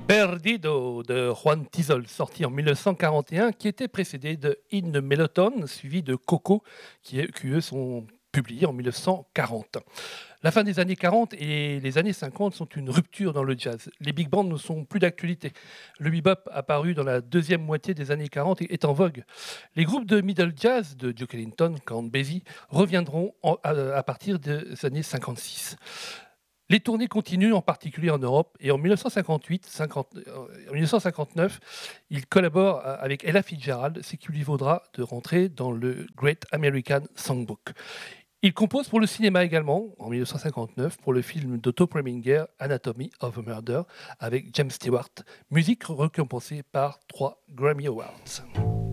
Perdido de Juan Tizol, sorti en 1941, qui était précédé de In the Melotone, suivi de Coco, qui eux sont publiés en 1940. La fin des années 40 et les années 50 sont une rupture dans le jazz. Les big bands ne sont plus d'actualité. Le bebop, apparu dans la deuxième moitié des années 40, est en vogue. Les groupes de middle jazz de Duke Ellington, Count Basie, reviendront à partir des années 56. Les tournées continuent, en particulier en Europe, et en 1959, il collabore avec Ella Fitzgerald, ce qui lui vaudra de rentrer dans le Great American Songbook. Il compose pour le cinéma également, en 1959, pour le film d'Otto Preminger, Anatomy of a Murder, avec James Stewart, musique récompensée par 3 Grammy Awards.